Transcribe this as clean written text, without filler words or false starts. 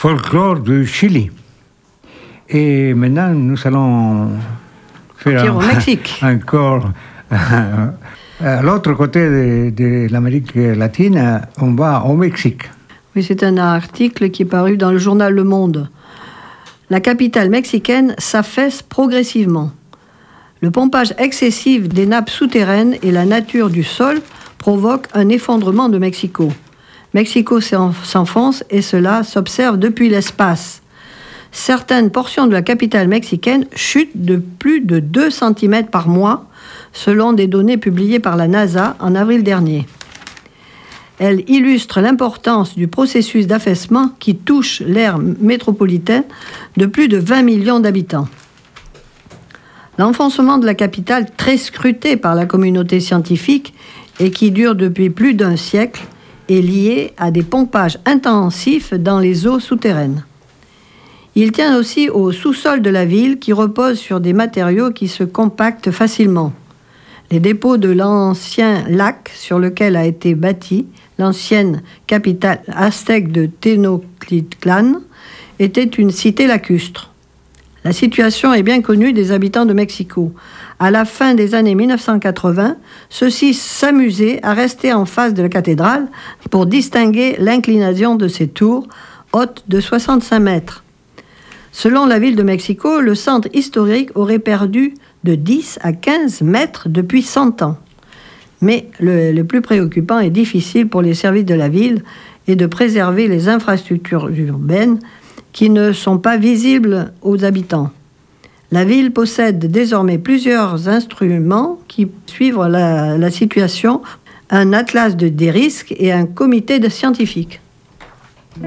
folklore du Chili. Et maintenant, nous allons faire au Mexique. Encore à l'autre côté de l'Amérique latine, on va au Mexique. Oui, c'est un article qui est paru dans le journal Le Monde. La capitale mexicaine s'affaisse progressivement. Le pompage excessif des nappes souterraines et la nature du sol provoquent un effondrement de Mexico. Mexico s'enfonce et cela s'observe depuis l'espace. Certaines portions de la capitale mexicaine chutent de plus de 2 cm par mois, selon des données publiées par la NASA en avril dernier. Elle illustre l'importance du processus d'affaissement qui touche l'aire métropolitaine de plus de 20 millions d'habitants. L'enfoncement de la capitale, très scruté par la communauté scientifique et qui dure depuis plus d'1 siècle, est lié à des pompages intensifs dans les eaux souterraines. Il tient aussi au sous-sol de la ville qui repose sur des matériaux qui se compactent facilement. Les dépôts de l'ancien lac sur lequel a été bâtie l'ancienne capitale aztèque de Tenochtitlan était une cité lacustre. La situation est bien connue des habitants de Mexico. À la fin des années 1980, ceux-ci s'amusaient à rester en face de la cathédrale pour distinguer l'inclination de ses tours, hautes de 65 mètres. Selon la ville de Mexico, le centre historique aurait perdu de 10 à 15 mètres depuis 100 ans. Mais le plus préoccupant et difficile pour les services de la ville est de préserver les infrastructures urbaines qui ne sont pas visibles aux habitants. La ville possède désormais plusieurs instruments qui suivent la situation, un atlas des risques et un comité de scientifiques.